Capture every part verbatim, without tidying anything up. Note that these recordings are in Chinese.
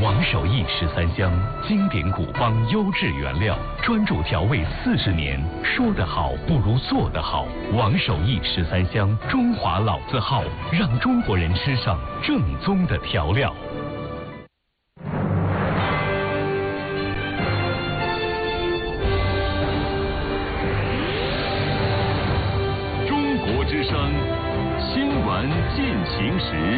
王守义十三香，经典古方优质原料，专注调味四十年。说得好不如做得好。王守义十三香，中华老字号，让中国人吃上正宗的调料。中国之声，新闻进行时。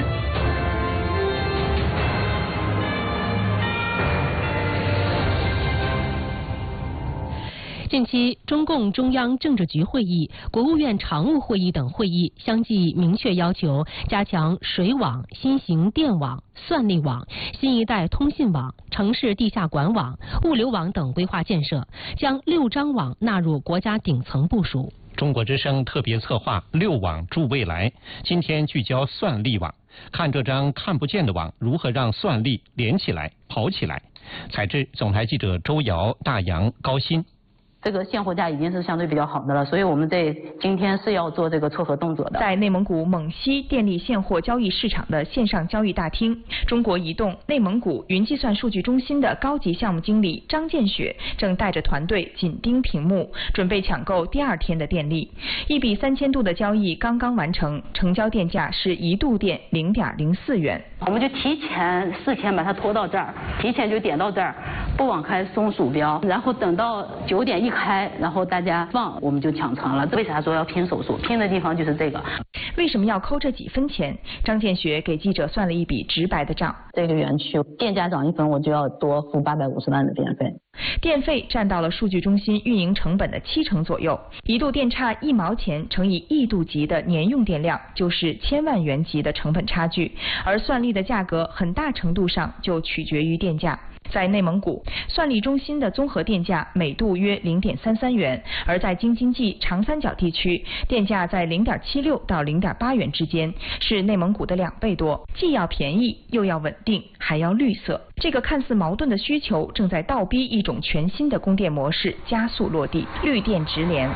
近期，中共中央政治局会议、国务院常务会议等会议相继明确要求加强水网、新型电网、算力网、新一代通信网、城市地下管网、物流网等规划建设，将六张网纳入国家顶层部署。 中国之声特别策划六网助未来，今天聚焦算力网，看这张看不见的网如何让算力连起来、跑起来。采制总台记者周瑶、大洋、高鑫。 这个现货价已经是相对比较好的了，所以我们在今天是要做这个撮合动作的。 在内蒙古蒙西电力现货交易市场的线上交易大厅，中国移动内蒙古云计算数据中心的高级项目经理张建雪正带着团队紧盯屏幕，准备抢购第二天的电力。一笔三千度的交易刚刚完成，成交电价是一度电零点零四元。 我们就提前事前把它拖到这儿，提前就点到这儿，不往开松鼠标，然后等到九点一开，然后大家放，我们就抢成了。为啥说要拼手速？拼的地方就是这个。 为什么要抠这几分钱？张建学给记者算了一笔直白的账。 这个园区电价涨一分，我就要多付八百五十万的电费。 电费占到了数据中心运营成本的七成左右，一度电差一毛钱乘以亿度级的年用电量，就是千万元级的成本差距。而算力的价格很大程度上就取决于电价。在内蒙古，算力中心的综合电价每度约零点三三元，而在京津冀长三角地区，电价在零点七六到零点八元之间，是内蒙古的两倍多，既要便宜又要稳定，还要绿色。这个看似矛盾的需求，正在倒逼一种全新的供电模式加速落地，绿电直连。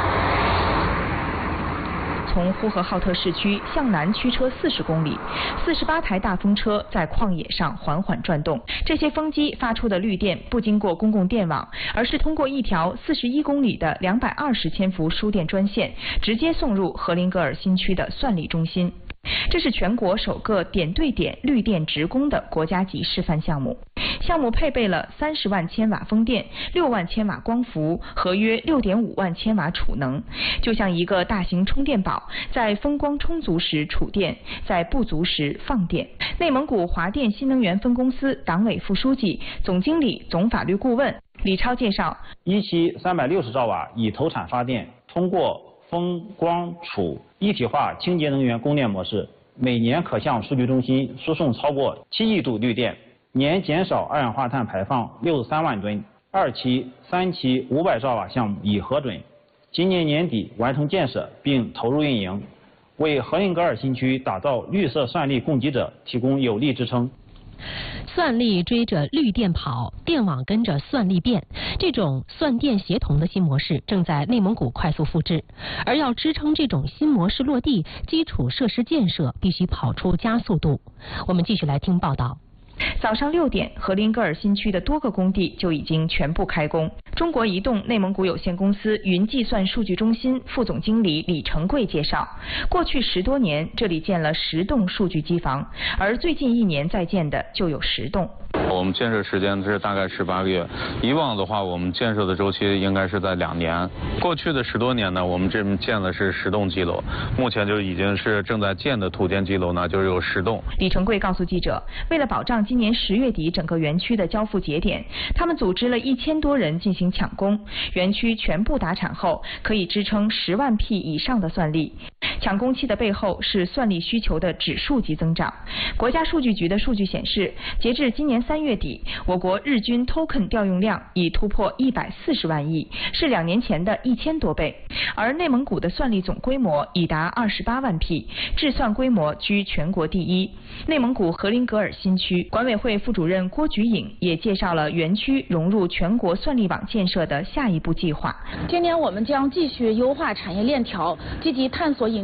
从呼和浩特市区向南驱车四十公里，四十八台大风车在旷野上缓缓转动。这些风机发出的绿电不经过公共电网，而是通过一条四十一公里的两百二十千伏输电专线，直接送入荷林格尔新区的算力中心。这是全国首个点对点绿电直供的国家级示范项目。项目配备了三十万千瓦风电、六万千瓦光伏和约六点五万千瓦储能，就像一个大型充电宝，在风光充足时储电，在不足时放电。内蒙古华电新能源分公司党委副书记、总经理、总法律顾问李超介绍， 一期三百六十兆瓦以投产发电，通过风光储一体化清洁能源供电模式，每年可向数据中心输送超过七亿度绿电，年减少二氧化碳排放六十三万吨。二期、三期五百兆瓦项目已核准，今年年底完成建设并投入运营，为荷林格尔新区打造绿色算力供给者提供有力支撑。 算力追着绿电跑，电网跟着算力变，这种算电协同的新模式正在内蒙古快速复制。而要支撑这种新模式落地，基础设施建设必须跑出加速度。我们继续来听报道。 早上六点，荷林格尔新区的多个工地就已经全部开工。中国移动内蒙古有限公司云计算数据中心副总经理李成贵介绍，过去十多年，这里建了十栋数据机房，而最近一年在建的就有十栋。 我们建设时间是大概十八个月，以往的话，我们建设的周期应该是在两年。过去的十多年呢，我们这建的是十栋机楼，目前就已经是正在建的土建机楼呢，就是有十栋。 李成贵告诉记者，为了保障今年十月底整个园区的交付节点，他们组织了一千多人进行抢攻，园区全部达产后，可以支撑十万 P 以上的算力。抢攻期的背后是算力需求的指数级增长。国家数据局的数据显示，截至今年三月底，我国日均 token 调用量已突破一百四十万亿，是两年前的一千多倍。而内蒙古的算力总规模已达二十八万 P， 制算规模居全国第一。内蒙古荷林格尔新区管委会副主任郭菊颖也介绍了园区融入全国算力网建设的下一步计划。 今年我们将继续优化产业链条，积极探索引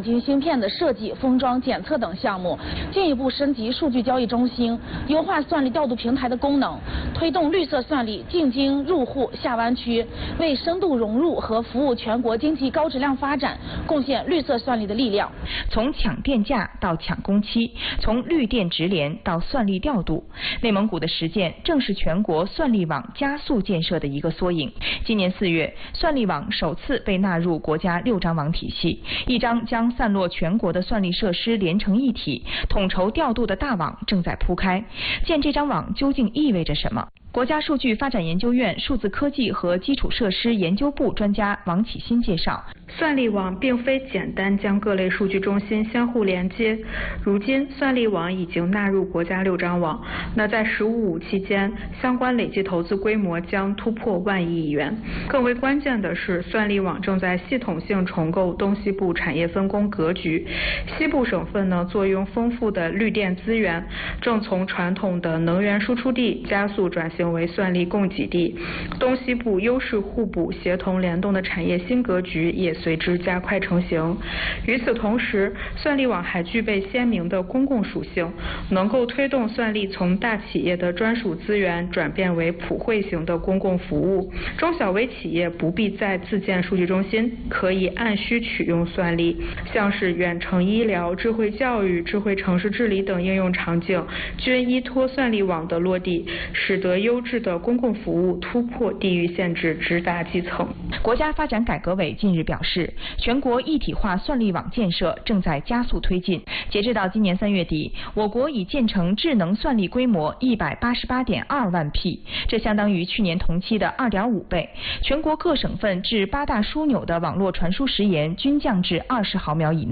引进芯片的设计、封装、检测等项目，进一步升级数据交易中心，优化算力调度平台的功能，推动绿色算力进京入户下湾区，为深度融入和服务全国经济高质量发展贡献绿色算力的力量。 从抢电价到抢工期，从绿电直联到算力调度，内蒙古的实践正是全国算力网加速建设的一个缩影。今年四月，算力网首次被纳入国家六张网体系，一张将散落全国的算力设施连成一体、统筹调度的大网正在铺开。建这张网究竟意味着什么？国家数据发展研究院数字科技和基础设施研究部专家王启新介绍， 算力网并非简单将各类数据中心相互连接，如今算力网已经纳入国家六张网，那在“十五五”期间，相关累计投资规模将突破万亿元。更为关键的是，算力网正在系统性重构东西部产业分工格局。西部省份呢，坐拥丰富的绿电资源，正从传统的能源输出地加速转型为算力供给地，东西部优势互补、协同联动的产业新格局也随之加快成型。与此同时，算力网还具备鲜明的公共属性，能够推动算力从大企业的专属资源转变为普惠型的公共服务。中小微企业不必再自建数据中心，可以按需取用算力，像是远程医疗、智慧教育、智慧城市治理等应用场景，均依托算力网的落地，使得优质的公共服务突破地域限制，直达基层。 国家发展改革委近日表示，全国一体化算力网建设正在加速推进。截至到今年三月底，我国已建成智能算力规模一百八十八点二万 P， 这相当于去年同期的二点五倍。全国各省份至八大枢纽的网络传输时延均降至二十毫秒以内。